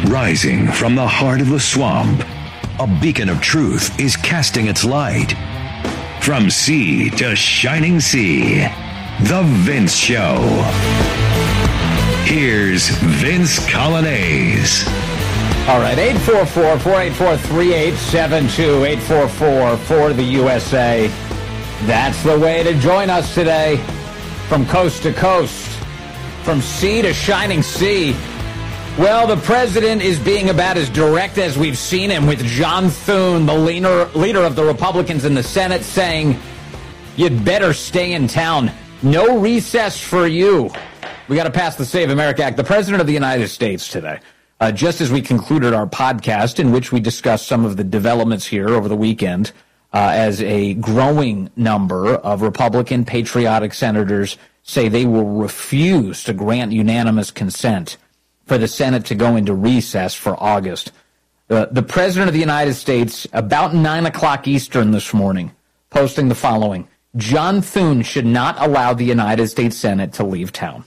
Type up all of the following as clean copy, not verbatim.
Rising from the heart of the swamp, a beacon of truth is casting its light. From sea to shining sea, The Vince Show. Here's Vince Coglianese. All right, 844-484-3872, 844 for the USA. That's the way to join us today. From coast to coast, from sea to shining sea. Well, the president is being about as direct as we've seen him, with John Thune, the leader of the Republicans in the Senate, saying, "You'd better stay in town. No recess for you." We got to pass the Save America Act. The President of the United States today, just as we concluded our podcast in which we discussed some of the developments here over the weekend, as a growing number of Republican patriotic senators say they will refuse to grant unanimous consent for the Senate to go into recess for August. The President of the United States, about 9 o'clock Eastern this morning, posting the following: John Thune should not allow the United States Senate to leave town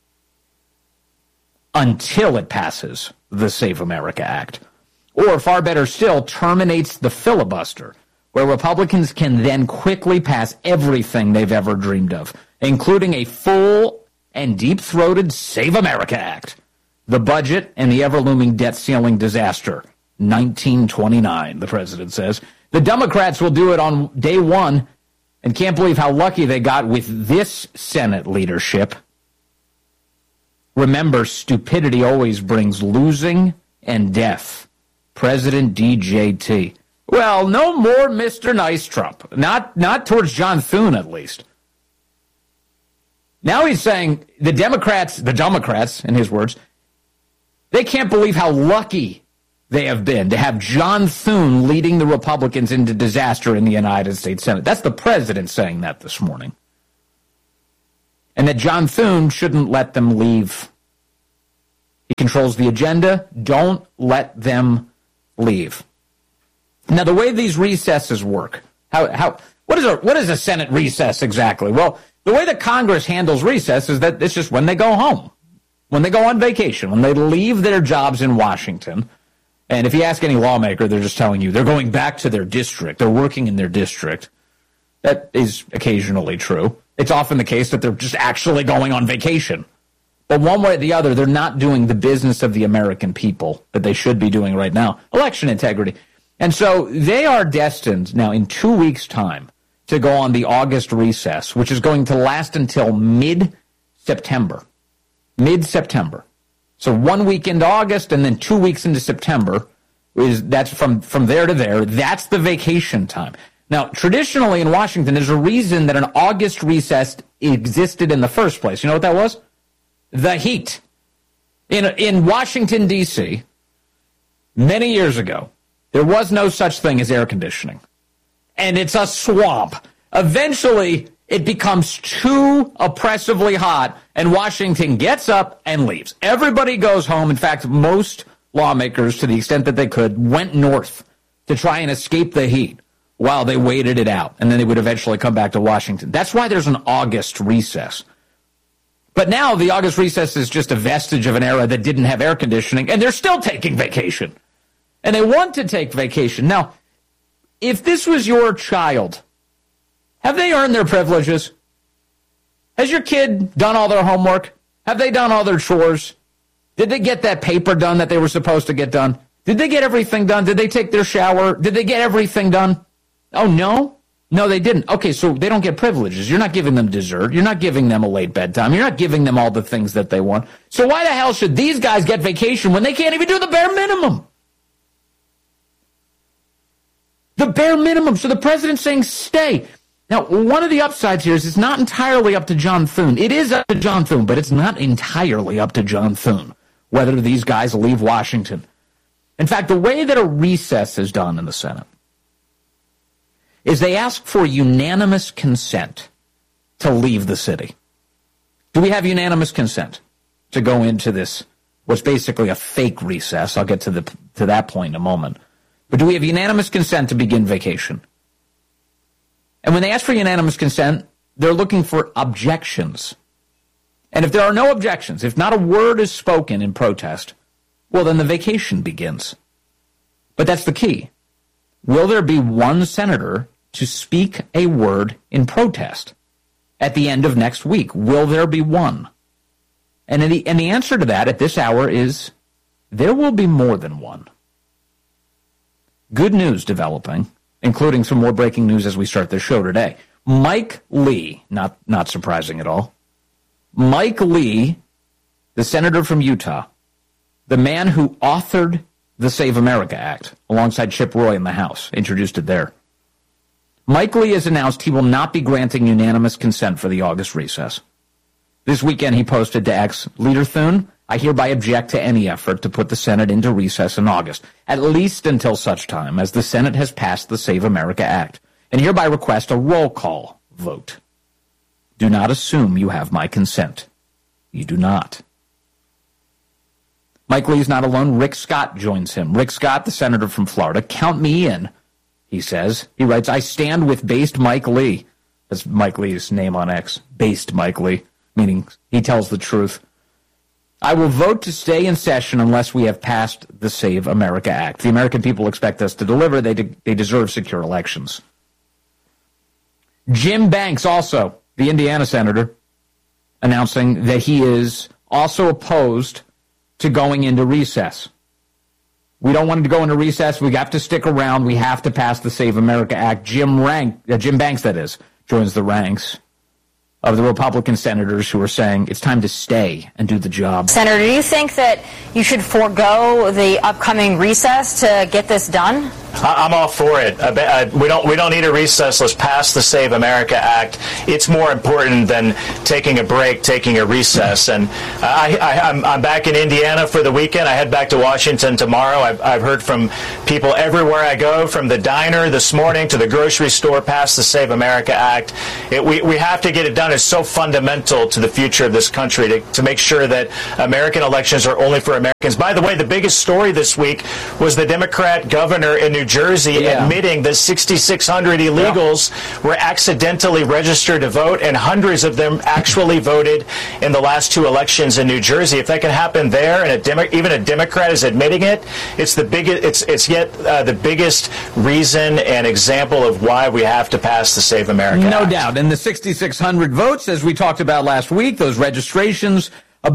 until it passes the Save America Act. Or, far better still, terminates the filibuster, where Republicans can then quickly pass everything they've ever dreamed of, including a full and deep-throated Save America Act, the budget, and the ever-looming debt ceiling disaster. 1929, the president says. The Democrats will do it on day one, and can't believe how lucky they got with this Senate leadership. Remember, stupidity always brings losing and death. President DJT. Well, no more Mr. Nice Trump. Not towards John Thune, at least. Now he's saying the Democrats, in his words, they can't believe how lucky they have been to have John Thune leading the Republicans into disaster in the United States Senate. That's the president saying that this morning. And that John Thune shouldn't let them leave. He controls the agenda. Don't let them leave. Now, the way these recesses work, what is a Senate recess exactly? Well, the way that Congress handles recess is that it's just when they go home, when they go on vacation, when they leave their jobs in Washington. And if you ask any lawmaker, they're just telling you they're going back to their district. They're working in their district. That is occasionally true. It's often the case that they're just actually going on vacation. But one way or the other, they're not doing the business of the American people that they should be doing right now, election integrity. And so they are destined now in 2 weeks' time to go on the August recess, which is going to last until mid-September. Mid-September. So 1 week into August and then 2 weeks into September, that's from there to there. That's the vacation time. Now, traditionally in Washington, there's a reason that an August recess existed in the first place. You know what that was? The heat. In Washington, D.C., many years ago, there was no such thing as air conditioning. And it's a swamp. Eventually, it becomes too oppressively hot, and Washington gets up and leaves. Everybody goes home. In fact, most lawmakers, to the extent that they could, went north to try and escape the heat while they waited it out, and then they would eventually come back to Washington. That's why there's an August recess. But now the August recess is just a vestige of an era that didn't have air conditioning, and they're still taking vacation. And they want to take vacation. Now, if this was your child, have they earned their privileges? Has your kid done all their homework? Have they done all their chores? Did they get that paper done that they were supposed to get done? Did they get everything done? Did they take their shower? Did they get everything done? Oh, no? No, they didn't. Okay, so they don't get privileges. You're not giving them dessert. You're not giving them a late bedtime. You're not giving them all the things that they want. So why the hell should these guys get vacation when they can't even do the bare minimum? The bare minimum. So the president's saying stay. Now, one of the upsides here is it's not entirely up to John Thune. It is up to John Thune, but it's not entirely up to John Thune whether these guys leave Washington. In fact, the way that a recess is done in the Senate is they ask for unanimous consent to leave the city. Do we have unanimous consent to go into this, what's basically a fake recess? I'll get to that point in a moment. But do we have unanimous consent to begin vacation? And when they ask for unanimous consent, they're looking for objections. And if there are no objections, if not a word is spoken in protest, well, then the vacation begins. But that's the key. Will there be one senator to speak a word in protest at the end of next week? Will there be one? And the answer to that at this hour is there will be more than one. Good news developing, including some more breaking news as we start this show today. Mike Lee, not surprising at all. Mike Lee, the senator from Utah, the man who authored the Save America Act alongside Chip Roy in the House, introduced it there. Mike Lee has announced he will not be granting unanimous consent for the August recess. This weekend he posted to X, Leader Thune, I hereby object to any effort to put the Senate into recess in August, at least until such time as the Senate has passed the Save America Act, and hereby request a roll call vote. Do not assume you have my consent. You do not. Mike Lee's not alone. Rick Scott joins him. Rick Scott, the senator from Florida, count me in, he says. He writes, I stand with based Mike Lee. That's Mike Lee's name on X. Based Mike Lee, meaning he tells the truth. I will vote to stay in session unless we have passed the Save America Act. The American people expect us to deliver. They deserve secure elections. Jim Banks, also, the Indiana senator, announcing that he is also opposed to going into recess. We don't want to go into recess. We have to stick around. We have to pass the Save America Act. Jim Banks, that is, joins the ranks of the Republican senators who are saying it's time to stay and do the job. Senator, do you think that you should forego the upcoming recess to get this done? I'm all for it. We don't need a recess. Let's pass the Save America Act. It's more important than taking a break, taking a recess. And I'm back in Indiana for the weekend. I head back to Washington tomorrow. I've heard from people everywhere I go, from the diner this morning to the grocery store, pass the Save America Act. We have to get it done. It's so fundamental to the future of this country to make sure that American elections are only for Americans. By the way, the biggest story this week was the Democrat governor in New Jersey admitting that 6,600 illegals were accidentally registered to vote, and hundreds of them actually voted in the last two elections in New Jersey. If that can happen there, and even a Democrat is admitting it, it's the biggest. It's yet the biggest reason and example of why we have to pass the Save America Act. No doubt. And the 6,600 votes, as we talked about last week, those registrations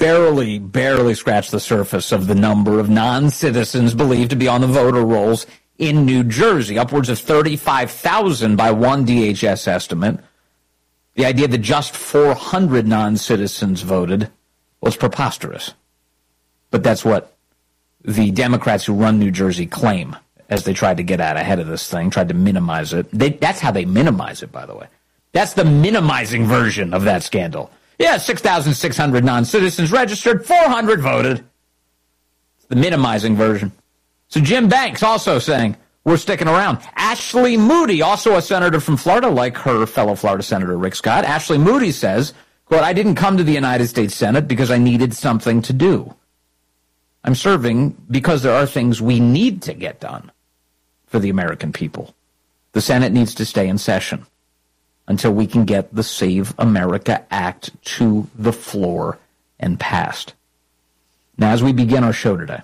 barely scratch the surface of the number of non-citizens believed to be on the voter rolls in New Jersey, upwards of 35,000 by one DHS estimate. The idea that just 400 non-citizens voted was preposterous. But that's what the Democrats who run New Jersey claim as they tried to get out ahead of this thing, tried to minimize it. That's how they minimize it, by the way. That's the minimizing version of that scandal. Yeah, 6,600 non-citizens registered, 400 voted. It's the minimizing version. So Jim Banks also saying, we're sticking around. Ashley Moody, also a senator from Florida, like her fellow Florida Senator Rick Scott. Ashley Moody says, quote, I didn't come to the United States Senate because I needed something to do. I'm serving because there are things we need to get done for the American people. The Senate needs to stay in session until we can get the Save America Act to the floor and passed. Now, as we begin our show today,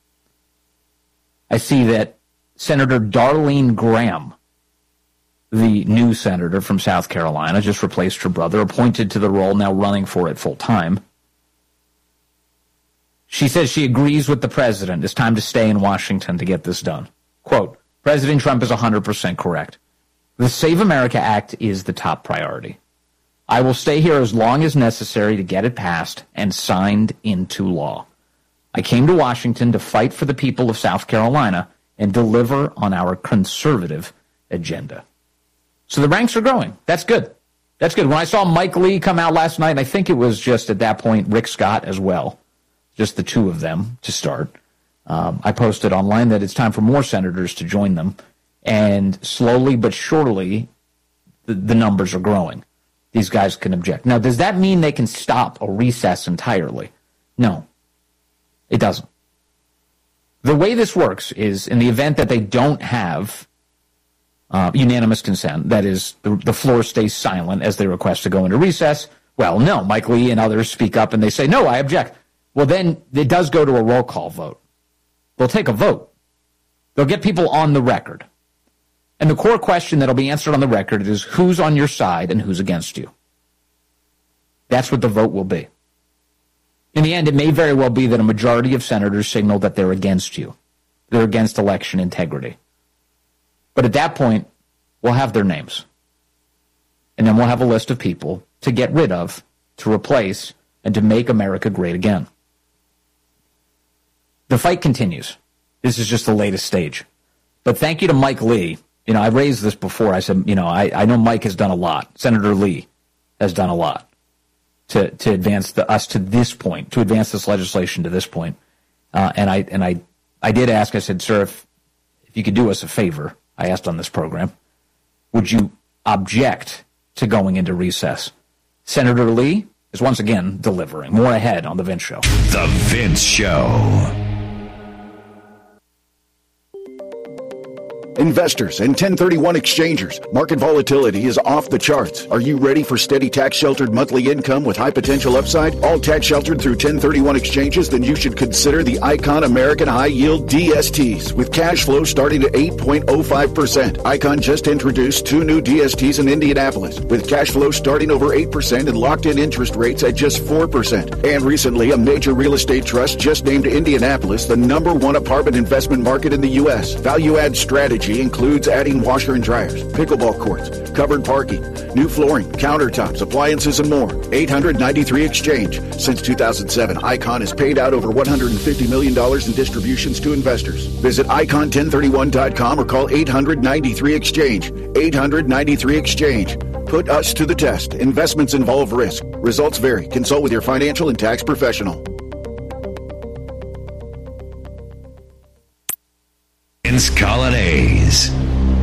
I see that Senator Darlene Graham, the new senator from South Carolina, just replaced her brother, appointed to the role, now running for it full time. She says she agrees with the president. It's time to stay in Washington to get this done. Quote, President Trump is 100% correct. The Save America Act is the top priority. I will stay here as long as necessary to get it passed and signed into law. I came to Washington to fight for the people of South Carolina and deliver on our conservative agenda. So the ranks are growing. That's good. That's good. When I saw Mike Lee come out last night, and I think it was just at that point Rick Scott as well, just the two of them to start, I posted online that it's time for more senators to join them. And slowly but surely, the numbers are growing. These guys can object. Now, does that mean they can stop a recess entirely? No, it doesn't. The way this works is in the event that they don't have unanimous consent, that is, the floor stays silent as they request to go into recess, well, no, Mike Lee and others speak up and they say, no, I object. Well, then it does go to a roll call vote. They'll take a vote. They'll get people on the record. And the core question that'll be answered on the record is who's on your side and who's against you. That's what the vote will be. In the end, it may very well be that a majority of senators signal that they're against you. They're against election integrity. But at that point, we'll have their names. And then we'll have a list of people to get rid of, to replace, and to make America great again. The fight continues. This is just the latest stage. But thank you to Mike Lee. I raised this before. I said, I know Mike has done a lot. Senator Lee has done a lot to advance us to this point, to advance this legislation to this point. And I did ask, I said, sir, if you could do us a favor, I asked on this program, would you object to going into recess? Senator Lee is once again delivering. More ahead on The Vince Show. The Vince Show. Investors and 1031 exchangers. Market volatility is off the charts. Are you ready for steady tax-sheltered monthly income with high potential upside? All tax-sheltered through 1031 exchanges? Then you should consider the Icon American High Yield DSTs with cash flow starting at 8.05%. Icon just introduced 2 new DSTs in Indianapolis with cash flow starting over 8% and locked-in interest rates at just 4%. And recently, a major real estate trust just named Indianapolis the #1 apartment investment market in the U.S. Value-add strategy includes adding washer and dryers, pickleball courts, covered parking, new flooring, countertops, appliances, and more. 893 Exchange. Since 2007, Icon has paid out over $150 million in distributions to investors. Visit icon1031.com or call 893 Exchange. 893 Exchange. Put us to the test. Investments involve risk. Results vary. Consult with your financial and tax professional. Vince Colonnese.